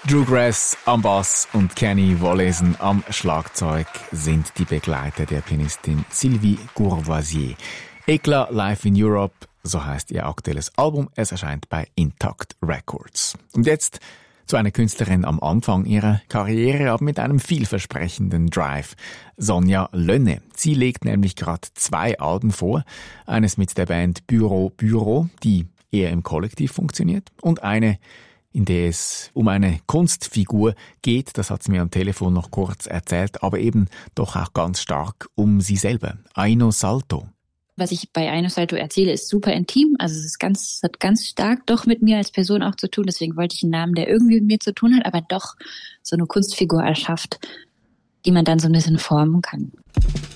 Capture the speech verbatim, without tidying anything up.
Drew Grass am Bass und Kenny Wollesen am Schlagzeug sind die Begleiter der Pianistin Sylvie Courvoisier. Eklat live in Europe, so heißt ihr aktuelles Album. Es erscheint bei Intact Records. Und jetzt zu einer Künstlerin am Anfang ihrer Karriere, aber mit einem vielversprechenden Drive. Sonja Lönne. Sie legt nämlich gerade zwei Alben vor. Eines mit der Band Büro Büro, die eher im Kollektiv funktioniert, und eine, in der es um eine Kunstfigur geht, das hat sie mir am Telefon noch kurz erzählt, aber eben doch auch ganz stark um sie selber. Aino Salto. Was ich bei Aino Salto erzähle, ist super intim. Also es ist ganz, hat ganz stark doch mit mir als Person auch zu tun. Deswegen wollte ich einen Namen, der irgendwie mit mir zu tun hat, aber doch so eine Kunstfigur erschafft, die man dann so ein bisschen formen kann.